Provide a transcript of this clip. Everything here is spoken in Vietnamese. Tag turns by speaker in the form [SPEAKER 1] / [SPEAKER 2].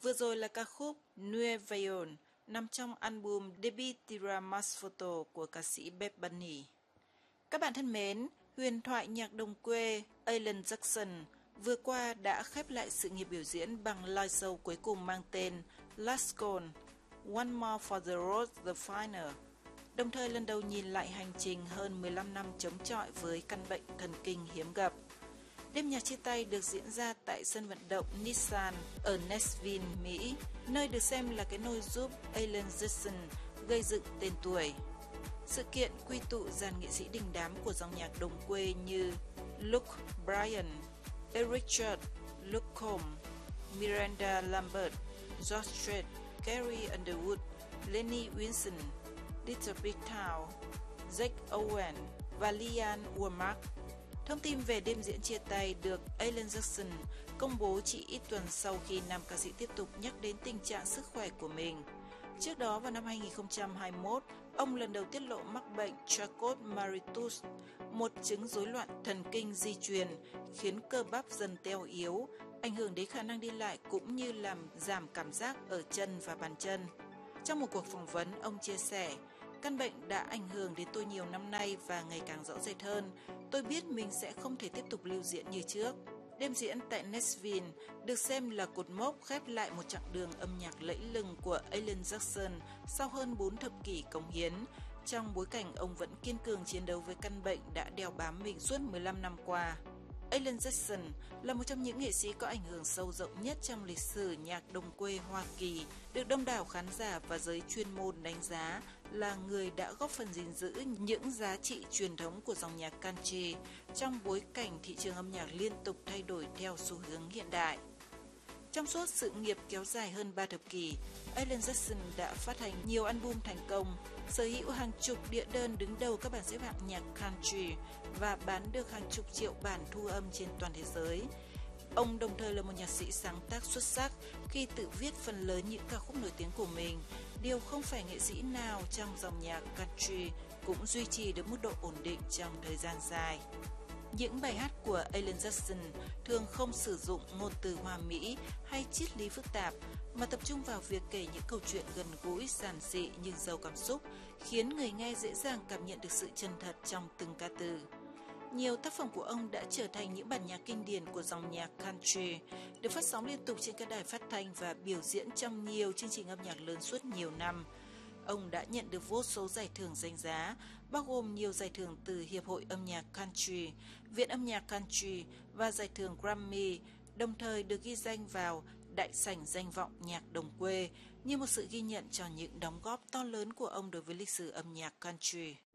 [SPEAKER 1] Vừa rồi là ca khúc Nueva York nằm trong album debut Tierra Más Foto của ca sĩ Bad Bunny. Các bạn thân mến, huyền thoại nhạc đồng quê Alan Jackson vừa qua đã khép lại sự nghiệp biểu diễn bằng live show cuối cùng mang tên Last Call, One More for the Road the Final, đồng thời lần đầu nhìn lại hành trình hơn 15 năm chống chọi với căn bệnh thần kinh hiếm gặp. Đêm nhạc chia tay được diễn ra tại sân vận động Nissan ở Nashville, Mỹ, nơi được xem là cái nôi giúp Alan Jackson gây dựng tên tuổi. Sự kiện quy tụ dàn nghệ sĩ đình đám của dòng nhạc đồng quê như Luke Bryan, Eric Church, Luke Combs, Miranda Lambert, George Strait, Carrie Underwood, Lenny Wilson, Little Big Town, Jack Owen và Liam Womack. Thông tin về đêm diễn chia tay được Alan Jackson công bố chỉ ít tuần sau khi nam ca sĩ tiếp tục nhắc đến tình trạng sức khỏe của mình. Trước đó vào năm 2021, ông lần đầu tiết lộ mắc bệnh Charcot-Marie-Tooth, một chứng rối loạn thần kinh di truyền khiến cơ bắp dần teo yếu, ảnh hưởng đến khả năng đi lại cũng như làm giảm cảm giác ở chân và bàn chân. Trong một cuộc phỏng vấn, ông chia sẻ, căn bệnh đã ảnh hưởng đến tôi nhiều năm nay và ngày càng rõ rệt hơn. Tôi biết mình sẽ không thể tiếp tục lưu diễn như trước. Đêm diễn tại Nashville được xem là cột mốc khép lại một chặng đường âm nhạc lẫy lừng của Alan Jackson sau hơn 4 thập kỷ cống hiến, trong bối cảnh ông vẫn kiên cường chiến đấu với căn bệnh đã đeo bám mình suốt 15 năm qua. Alan Jackson là một trong những nghệ sĩ có ảnh hưởng sâu rộng nhất trong lịch sử nhạc đồng quê Hoa Kỳ, được đông đảo khán giả và giới chuyên môn đánh giá là người đã góp phần gìn giữ những giá trị truyền thống của dòng nhạc country trong bối cảnh thị trường âm nhạc liên tục thay đổi theo xu hướng hiện đại. Trong suốt sự nghiệp kéo dài hơn 3 thập kỷ, Alan Jackson đã phát hành nhiều album thành công, sở hữu hàng chục đĩa đơn đứng đầu các bảng xếp hạng nhạc country và bán được hàng chục triệu bản thu âm trên toàn thế giới. Ông đồng thời là một nhạc sĩ sáng tác xuất sắc khi tự viết phần lớn những ca khúc nổi tiếng của mình, điều không phải nghệ sĩ nào trong dòng nhạc country cũng duy trì được mức độ ổn định trong thời gian dài. Những bài hát của Alan Jackson thường không sử dụng ngôn từ hoa mỹ hay triết lý phức tạp, mà tập trung vào việc kể những câu chuyện gần gũi, giản dị nhưng giàu cảm xúc, khiến người nghe dễ dàng cảm nhận được sự chân thật trong từng ca từ. Nhiều tác phẩm của ông đã trở thành những bản nhạc kinh điển của dòng nhạc country, được phát sóng liên tục trên các đài phát thanh và biểu diễn trong nhiều chương trình âm nhạc lớn suốt nhiều năm. Ông đã nhận được vô số giải thưởng danh giá, bao gồm nhiều giải thưởng từ Hiệp hội âm nhạc country, Viện âm nhạc country và giải thưởng Grammy, đồng thời được ghi danh vào đại sảnh danh vọng nhạc đồng quê như một sự ghi nhận cho những đóng góp to lớn của ông đối với lịch sử âm nhạc country.